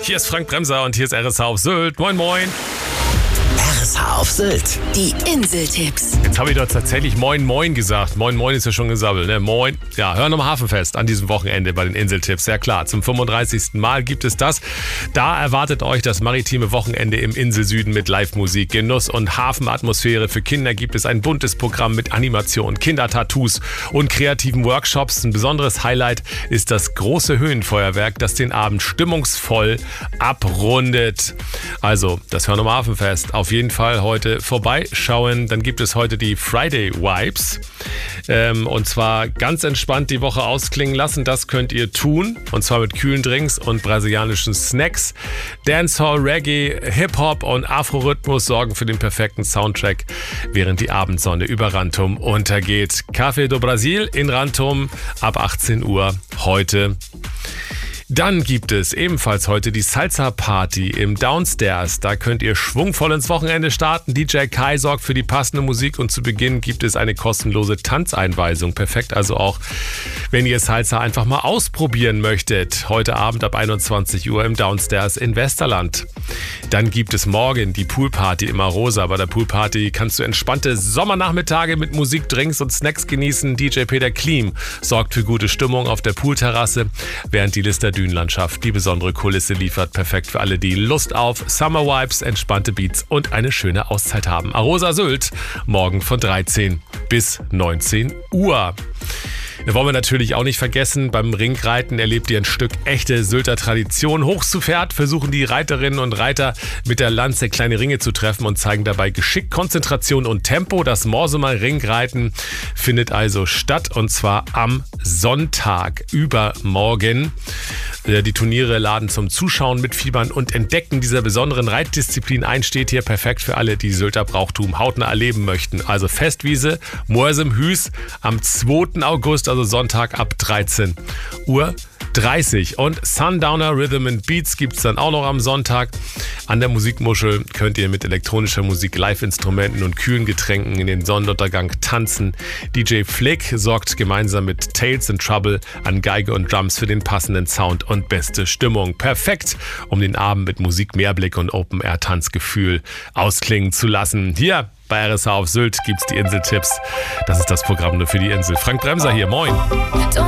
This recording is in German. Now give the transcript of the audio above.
Hier ist Frank Bremser und hier ist RSH auf Sylt. Moin, moin. RSH auf Sylt. Die Inseltipps. Jetzt habe ich doch tatsächlich Moin Moin gesagt. Moin Moin ist ja schon gesabbelt, ne? Moin. Ja, hören nochmal Hafenfest an diesem Wochenende bei den Inseltipps. Ja klar, zum 35. Mal gibt es das. Da erwartet euch das maritime Wochenende im Inselsüden mit Live-Musik, Genuss und Hafenatmosphäre. Für Kinder gibt es ein buntes Programm mit Animation, Kindertattoos und kreativen Workshops. Ein besonderes Highlight ist das große Höhenfeuerwerk, das den Abend stimmungsvoll abrundet. Also, das Hörner Hafenfest auf jeden Fall heute vorbeischauen. Dann gibt es heute die Friday Vibes. Und zwar ganz entspannt die Woche ausklingen lassen. Das könnt ihr tun. Und zwar mit kühlen Drinks und brasilianischen Snacks. Dancehall, Reggae, Hip-Hop und Afro-Rhythmus sorgen für den perfekten Soundtrack, während die Abendsonne über Rantum untergeht. Café do Brasil in Rantum ab 18 Uhr heute. Dann gibt es ebenfalls heute die Salsa-Party im Downstairs. Da könnt ihr schwungvoll ins Wochenende starten. DJ Kai sorgt für die passende Musik und zu Beginn gibt es eine kostenlose Tanzeinweisung. Perfekt also auch, wenn ihr Salsa einfach mal ausprobieren möchtet. Heute Abend ab 21 Uhr im Downstairs in Westerland. Dann gibt es morgen die Poolparty im Arosa. Bei der Poolparty kannst du entspannte Sommernachmittage mit Musik, Drinks und Snacks genießen. DJ Peter Klim sorgt für gute Stimmung auf der Poolterrasse, während die Lister Dünenlandschaft die besondere Kulisse liefert. Perfekt für alle, die Lust auf Summer Vibes, entspannte Beats und eine schöne Auszeit haben. Arosa Sylt, morgen von 13 bis 19 Uhr. Da wollen wir natürlich auch nicht vergessen, beim Ringreiten erlebt ihr ein Stück echte Sylter Tradition. Hoch zu Pferd versuchen die Reiterinnen und Reiter mit der Lanze kleine Ringe zu treffen und zeigen dabei Geschick, Konzentration und Tempo. Das Morsumer Ringreiten findet also statt und zwar am Sonntag übermorgen. Die Turniere laden zum Zuschauen, Mitfiebern und Entdecken dieser besonderen Reitdisziplin ein. Steht hier perfekt für alle, die Sylter Brauchtum hautnah erleben möchten. Also Festwiese Morsum Hüs am 2. August, also Sonntag ab 13 Uhr. 30 und Sundowner Rhythm and Beats gibt es dann auch noch am Sonntag. An der Musikmuschel könnt ihr mit elektronischer Musik, Live-Instrumenten und kühlen Getränken in den Sonnenuntergang tanzen. DJ Flick sorgt gemeinsam mit Tales in Trouble an Geige und Drums für den passenden Sound und beste Stimmung. Perfekt, um den Abend mit Musik, Mehrblick und Open-Air-Tanzgefühl ausklingen zu lassen. Hier bei RSH auf Sylt gibt's die Inseltipps. Das ist das Programm nur für die Insel. Frank Bremser hier, moin.